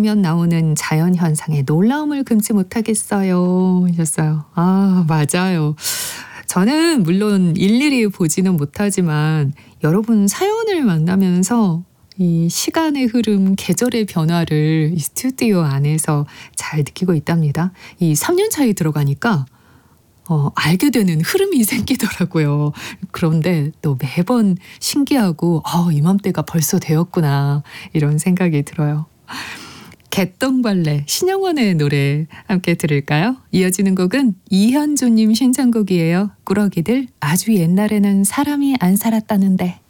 걸으면 나오는 자연현상에 놀라움을 금치 못하겠어요 하셨어요. 아, 맞아요. 저는 물론 일일이 보지는 못하지만 여러분 사연을 만나면서 이 시간의 흐름, 계절의 변화를 이 스튜디오 안에서 잘 느끼고 있답니다. 이 3년 차에 들어가니까 알게 되는 흐름이 생기더라고요. 그런데 또 매번 신기하고 이맘때가 벌써 되었구나 이런 생각이 들어요. 개똥벌레 신영원의 노래 함께 들을까요? 이어지는 곡은 이현주님 신청곡이에요. 꾸러기들 아주 옛날에는 사람이 안 살았다는데.